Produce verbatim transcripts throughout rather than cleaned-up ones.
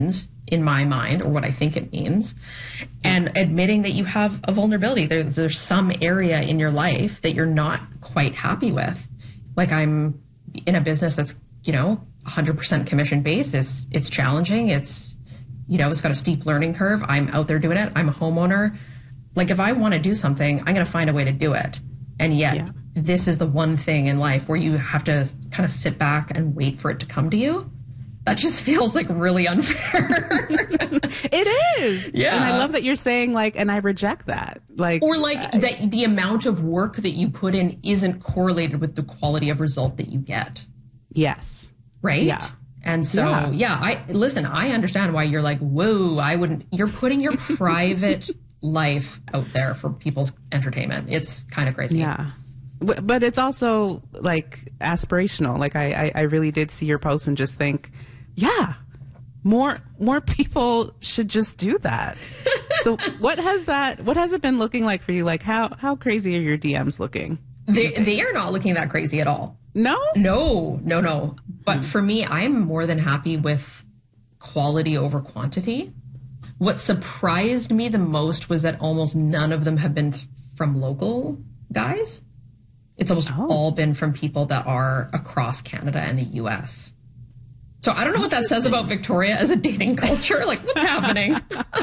in my mind, or what I think it means, and admitting that you have a vulnerability. There, there's some area in your life that you're not quite happy with. Like, I'm in a business that's, you know, one hundred percent commission based. It's, it's challenging. It's, you know, it's got a steep learning curve. I'm out there doing it. I'm a homeowner. Like, if I want to do something, I'm going to find a way to do it. And yet, yeah. this is the one thing in life where you have to kind of sit back and wait for it to come to you. That just feels like really unfair. It is. Yeah. And I love that you're saying, like, and I reject that. Like, or like uh, that the amount of work that you put in isn't correlated with the quality of result that you get. Yes. Right? Yeah. And so, yeah, yeah I listen, I understand why you're like, whoa, I wouldn't, you're putting your private life out there for people's entertainment. It's kind of crazy. Yeah. But it's also like aspirational. Like I, I, I really did see your post and just think, yeah, more more people should just do that. So what has that what has it been looking like for you? Like how how crazy are your D Ms looking? They they are not looking that crazy at all. No? No, no, no. But mm. for me, I'm more than happy with quality over quantity. What surprised me the most was that almost none of them have been from local guys. It's almost oh. all been from people that are across Canada and the U S. So I don't know what that says about Victoria as a dating culture. Like, what's happening?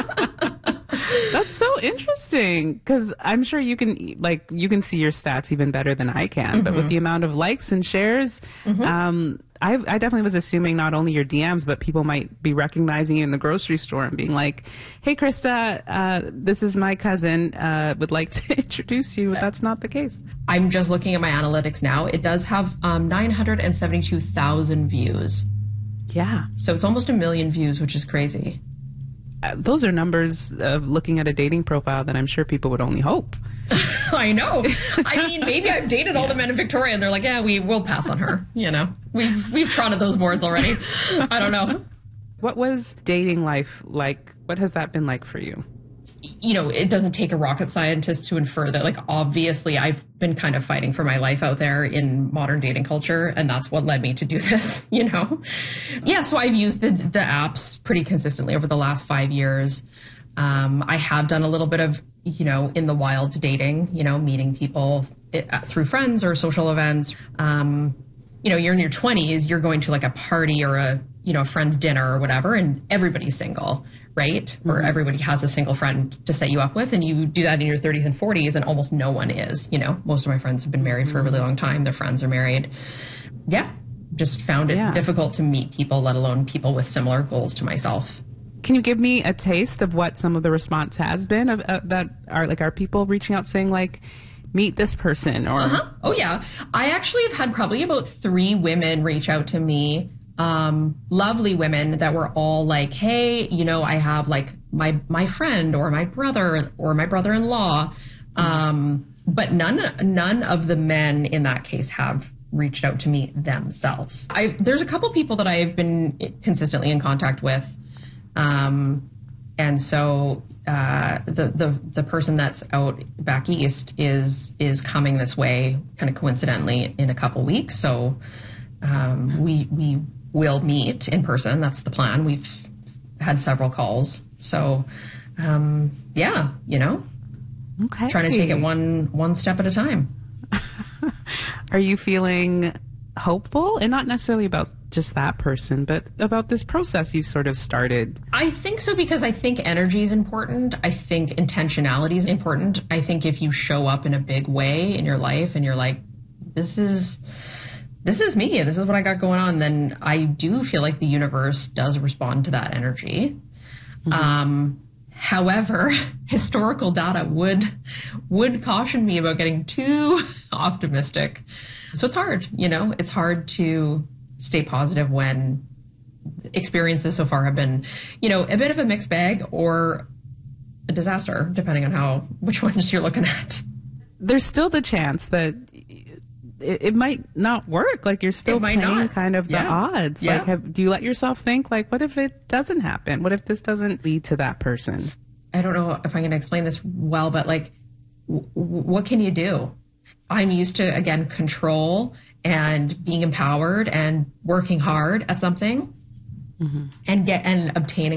That's so interesting, because I'm sure you can like you can see your stats even better than I can. Mm-hmm. But with the amount of likes and shares, mm-hmm. um, I, I definitely was assuming not only your D Ms, but people might be recognizing you in the grocery store and being like, "Hey, Krista, uh, this is my cousin. Uh, would like to introduce you." That's not the case. I'm just looking at my analytics now. It does have um, nine hundred seventy-two thousand views. Yeah. So it's almost a million views, which is crazy. Uh, those are numbers of looking at a dating profile that I'm sure people would only hope. I know. I mean, maybe I've dated all the men in Victoria and they're like, yeah, we will pass on her. You know, we've, we've trotted those boards already. I don't know. What was dating life like? What has that been like for you? You know, it doesn't take a rocket scientist to infer that, like, obviously I've been kind of fighting for my life out there in modern dating culture, and that's what led me to do this, you know? Yeah, so I've used the, the apps pretty consistently over the last five years. Um, I have done a little bit of, you know, in the wild dating, you know, meeting people through friends or social events. Um, you know, you're in your twenties, you're going to like a party or a, you know, a friend's dinner or whatever, and everybody's single, right? Mm-hmm. Or everybody has a single friend to set you up with, and you do that in your thirties and forties, and almost no one is. You know, most of my friends have been married for a really long time. Their friends are married. Yeah, just found it yeah. difficult to meet people, let alone people with similar goals to myself. Can you give me a taste of what some of the response has been of uh, that are like, are people reaching out saying like, meet this person or? Uh-huh. Oh yeah. I actually have had probably about three women reach out to me. Um, lovely women that were all like, hey, you know, I have like my, my friend or my brother or my brother-in-law. Um, but none, none of the men in that case have reached out to me themselves. I, there's a couple people that I've been consistently in contact with. Um, and so, uh, the, the, the person that's out back east is, is coming this way kind of coincidentally in a couple weeks. So, um, we, we will meet in person. That's the plan. We've had several calls. So, um, yeah, you know, okay. Trying to take it one, one step at a time. Are you feeling hopeful, and not necessarily about just that person, but about this process you've sort of started? I think so, because I think energy is important. I think intentionality is important. I think if you show up in a big way in your life and you're like, this is, this is me, and this is what I got going on, then I do feel like the universe does respond to that energy. Mm-hmm. Um, however, historical data would, would caution me about getting too optimistic. So it's hard, you know, it's hard to stay positive when experiences so far have been, you know, a bit of a mixed bag or a disaster, depending on how, which ones you're looking at. There's still the chance that it, it might not work. Like you're still playing not. kind of the yeah. odds. Yeah. Like, have, do you let yourself think like, what if it doesn't happen? What if this doesn't lead to that person? I don't know if I'm going to explain this well, but like, w- what can you do? I'm used to, again, control and being empowered and working hard at something. mm-hmm. and get and obtaining